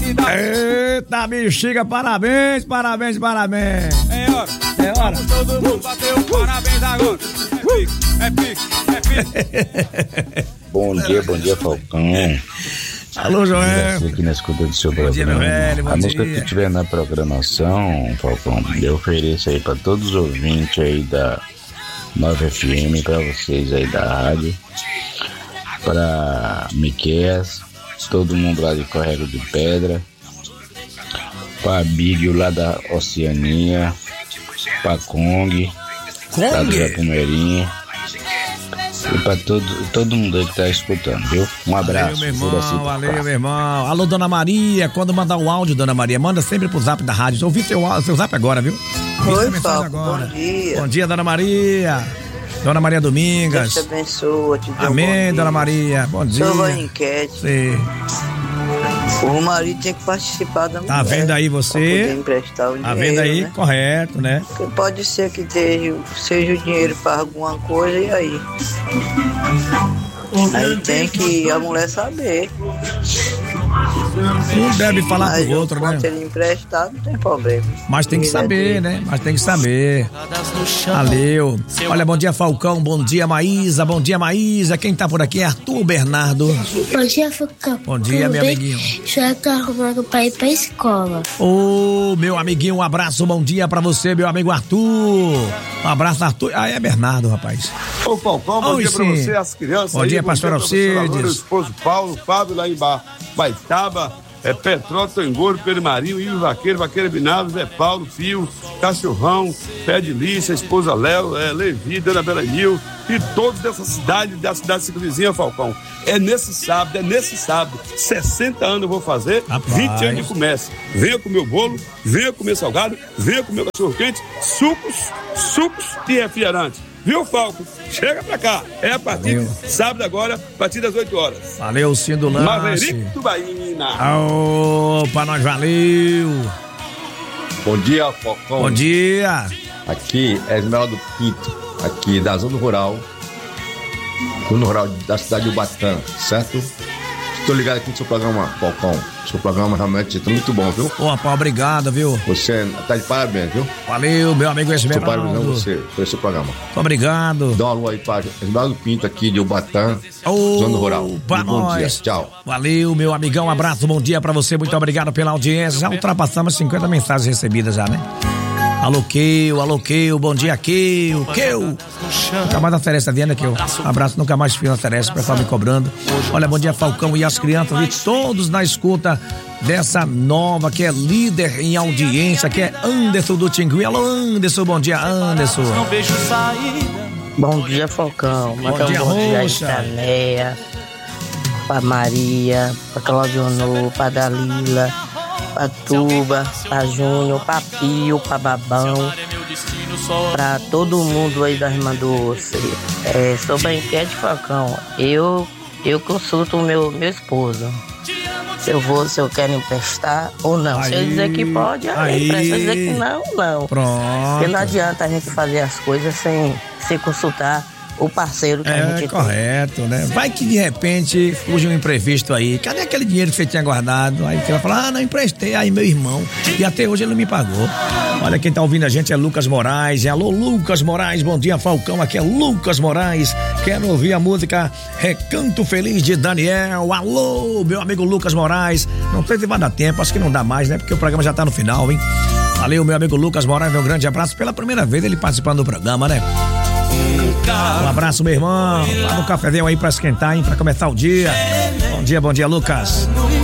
Eita, bexiga, parabéns, parabéns, parabéns. É hora. É hora. Vamos todo mundo bater um parabéns agora. É pique. Bom dia, Falcão. Alô, Joel. Aqui na escuta do seu programa. Dia, meu velho, bom a música dia. que tiver na programação, Falcão, eu ofereço aí pra todos os ouvintes aí da 9 FM, pra vocês aí da rádio, pra Miqueias, todo mundo lá de Correio de Pedra, pra Bígio lá da Oceania, pra Kong, lá do Japumeirinha. E pra todo mundo aí que tá escutando, viu? Um abraço. Valeu, meu irmão. Alô, Dona Maria, quando mandar o áudio, Dona Maria, manda sempre pro zap da rádio. Eu ouvi seu zap agora, viu? Oi, Paulo, bom dia. Bom dia, Dona Maria. Dona Maria Domingas. Deus te abençoe, te dê Amém, Dona Maria. Bom dia. Sou a enquete. Sim. O marido tinha que participar da mulher. Tá vendo aí você? Pra poder emprestar o dinheiro, Tá vendo aí? né? Correto, né? Porque pode ser que seja o dinheiro para alguma coisa e aí. Aí tem que a mulher saber. Um deve falar Mas pro outro, né? enquanto ele emprestar, não tem problema. Mas tem que saber, né? Mas tem que saber. Valeu. Olha, bom dia, Falcão. Bom dia, Maísa. Bom dia, Maísa. Quem tá por aqui é Arthur Bernardo. Bom dia, Falcão. Bom dia, meu amiguinho. Já tô arrumando pra ir pra escola. Ô, meu amiguinho, um abraço, bom dia pra você, meu amigo Arthur. Um abraço, Arthur. Ah, é Bernardo, rapaz. Ô, Falcão, bom dia pra você, as crianças. Bom dia, pastor Alcides. O esposo Paulo, Fábio lá em Baitaba, Petrópolis, Engordo, Pedro Marinho, Ivo Vaqueiro Binado, Zé Paulo, Fio, Cachorrão, Pé de Lixa, esposa Léo, Levi, Dona Bela Nil e todos dessa cidade, da cidade vizinha, Falcão. É nesse sábado, 60 anos eu vou fazer, rapaz. 20 anos de comércio. Venha comer o bolo, venha comer salgado, venha comer cachorro quente, sucos e refrigerantes. Viu, Falco? Chega pra cá. É a partir de sábado agora, a partir das 8 horas. Valeu, Sim do Lanche. Maverick Tubaína. Opa, nós valeu. Bom dia, Falcão. Bom dia. Aqui é Esmeraldo Pinto, aqui da Zona Rural da cidade de Ubatã, certo? Estou ligado aqui no seu programa, Falcão. Seu programa realmente está muito bom, viu? Ô, rapaz, obrigado, viu? Você tá de parabéns, viu? Valeu, meu amigo Esmeraldo. Estou parabenizando você pelo seu programa. Obrigado. Dá uma alô aí para Esmeraldo Pinto aqui de Ubatã, Zona Rural. Pra nós. Dia. Tchau. Valeu, meu amigão. Um abraço, bom dia pra você. Muito obrigado pela audiência. Já ultrapassamos 50 mensagens recebidas já, né? Alô, Keu, bom dia, Keu. Nunca mais oferece a venda, Keu. Abraço, nunca mais fio oferece, o pessoal me cobrando. Olha, bom dia, Falcão e as crianças e todos na escuta dessa nova, que é líder em audiência, que é Anderson do Tingui. Alô, Anderson, bom dia, Anderson. Bom dia, Falcão. Bom dia, bom dia aí Roxa. pra Néia, pra Maria, pra Claudionô, pra Dalila, pra Tuba, pra Júnior, pra Pio, pra Babão, pra todo mundo aí da Irmã Doce. Sobre a enquete, Falcão, eu consulto o meu esposo. Se eu quero emprestar ou não. Se ele dizer que pode, empresta. Se ele dizer que não. Pronto. Porque não adianta a gente fazer as coisas sem consultar o parceiro que a gente correto, né? Vai que de repente surge um imprevisto aí. Cadê aquele dinheiro que você tinha guardado? Aí você vai falar, não emprestei, aí meu irmão. E até hoje ele não me pagou. Olha, quem tá ouvindo a gente é Lucas Moraes. Alô, Lucas Moraes, bom dia, Falcão. Aqui é Lucas Moraes. Quero ouvir a música Recanto Feliz de Daniel. Alô, meu amigo Lucas Moraes. Não sei se vai dar tempo, acho que não dá mais, né? Porque o programa já tá no final, hein? Valeu, meu amigo Lucas Moraes, meu grande abraço. Pela primeira vez ele participando do programa, né? Um abraço, meu irmão. Lá no cafezinho aí pra esquentar, hein? Pra começar o dia. Bom dia, Lucas.